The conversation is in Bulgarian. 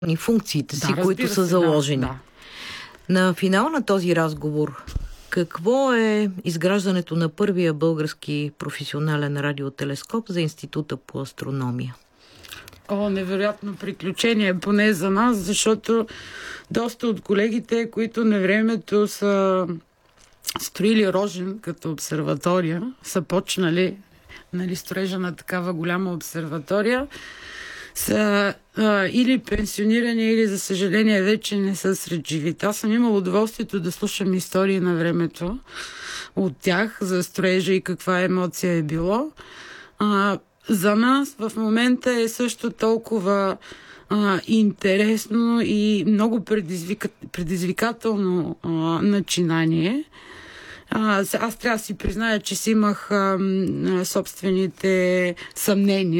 функциите си, Да, които са заложени. Да. На финал на този разговор, какво е изграждането на първия български професионален радиотелескоп за Института по астрономия? Невероятно приключение, поне за нас, защото доста от колегите, които на времето са строили Рожен като обсерватория, са почнали строежа на такава голяма обсерватория, са или пенсионирани, или за съжаление вече не са сред живите. Аз съм имала удоволствието да слушам истории на времето от тях за строежа и каква емоция е било. За нас в момента е също толкова интересно и много предизвикателно начинание. Аз трябва да си призная, че си имах собствените съмнения.